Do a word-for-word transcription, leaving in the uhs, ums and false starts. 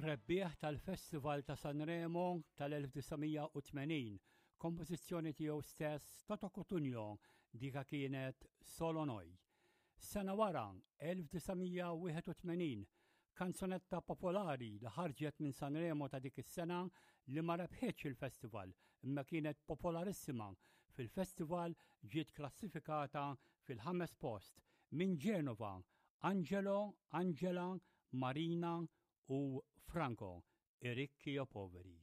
Rebbieħ tal-Festival ta' Sanremo tal-1980, kompożizzjoni tiegħu stess Toto Cutugno, dika kienet Solo Noi. Sena wara, elf-tisa' kanzonetta popolari li ħarġet minn Sanremo ta' dik is-sena li ma rebħitx il-festival, imma kienet popolarissima fil-festival, ġiet klassifikata fil-ħames post minn Genova, Angelo, Angela, Marina u Franco, I ricchi o poveri.